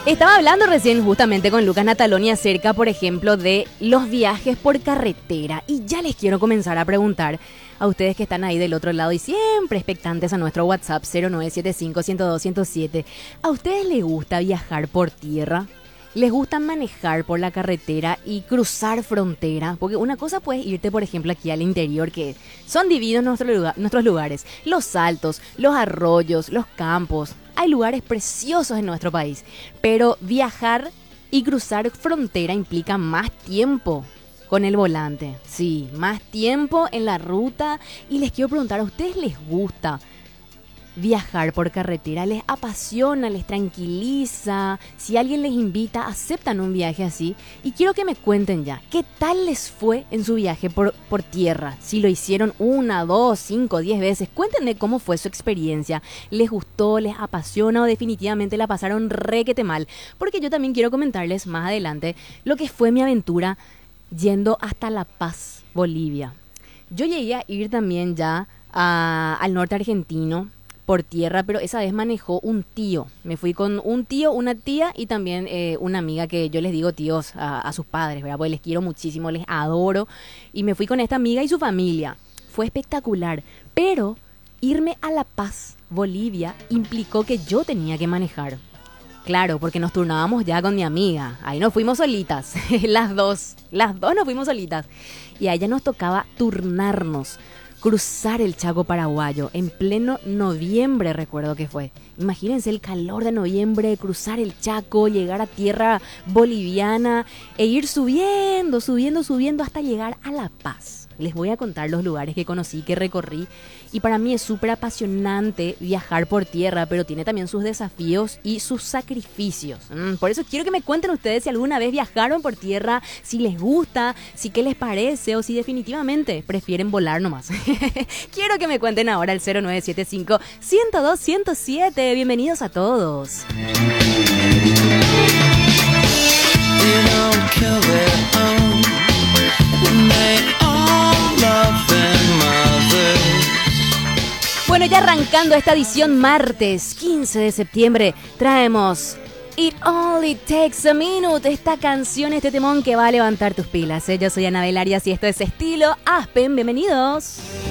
Estaba hablando recién justamente con Lucas Nataloni acerca, por ejemplo, de los viajes por carretera. Y ya les quiero comenzar a preguntar a ustedes que están ahí del otro lado y siempre expectantes a nuestro WhatsApp 0975-102-107. ¿A ustedes les gusta viajar por tierra? ¿Les gusta manejar por la carretera y cruzar frontera? Porque una cosa puedes irte, por ejemplo, aquí al interior, que son divididos nuestros lugares. Los altos, los arroyos, los campos. Hay lugares preciosos en nuestro país. Pero viajar y cruzar frontera implica más tiempo con el volante. Sí, más tiempo en la ruta. Y les quiero preguntar, ¿a ustedes les gusta viajar por carretera? ¿Les apasiona? ¿Les tranquiliza? Si alguien les invita, ¿aceptan un viaje así? Y quiero que me cuenten ya, ¿qué tal les fue en su viaje por tierra? Si lo hicieron 1, 2, 5, 10 veces, cuéntenme cómo fue su experiencia. ¿Les gustó? ¿Les apasiona? ¿O definitivamente la pasaron requete mal? Porque yo también quiero comentarles más adelante lo que fue mi aventura yendo hasta La Paz, Bolivia. Yo llegué a ir también ya al norte argentino por tierra, pero esa vez manejó un tío. Me fui con un tío, una tía y también una amiga que yo les digo tíos a sus padres, ¿verdad? Porque les quiero muchísimo, les adoro. Y me fui con esta amiga y su familia. Fue espectacular. Pero irme a La Paz, Bolivia, implicó que yo tenía que manejar. Claro, porque nos turnábamos ya con mi amiga. Ahí nos fuimos solitas, las dos nos fuimos solitas. Y a ella nos tocaba turnarnos. Cruzar el Chaco paraguayo en pleno noviembre, recuerdo que fue. Imagínense el calor de noviembre, cruzar el Chaco, llegar a tierra boliviana e ir subiendo hasta llegar a La Paz. Les voy a contar los lugares que conocí, que recorrí. Y para mí es súper apasionante viajar por tierra, pero tiene también sus desafíos y sus sacrificios. Por eso quiero que me cuenten ustedes si alguna vez viajaron por tierra, si les gusta, si qué les parece o si definitivamente prefieren volar nomás. Quiero que me cuenten ahora al 0975-102-107. Bienvenidos a todos. Bueno, ya arrancando esta edición martes 15 de septiembre, traemos It Only Takes a Minute, esta canción, este temón que va a levantar tus pilas. Yo soy Anabel Arias y esto es Estilo Aspen, bienvenidos.